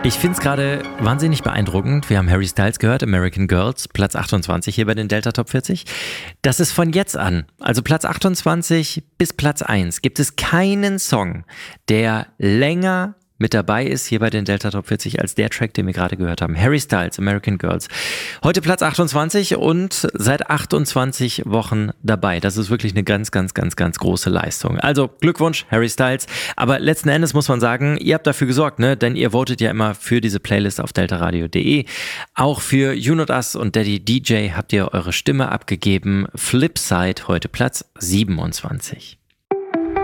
Ich finde es gerade wahnsinnig beeindruckend. Wir haben Harry Styles gehört, American Girls, Platz 28 hier bei den Delta Top 40. Das ist von jetzt an, also Platz 28 bis Platz 1, gibt es keinen Song, der länger mit dabei ist hier bei den Delta Top 40 als der Track, den wir gerade gehört haben. Harry Styles, American Girls. Heute Platz 28 und seit 28 Wochen dabei. Das ist wirklich eine ganz, ganz, ganz, ganz große Leistung. Also Glückwunsch, Harry Styles. Aber letzten Endes muss man sagen, ihr habt dafür gesorgt, ne? Denn ihr votet ja immer für diese Playlist auf deltaradio.de. Auch für You Not Us und Daddy DJ habt ihr eure Stimme abgegeben. Flipside heute Platz 27.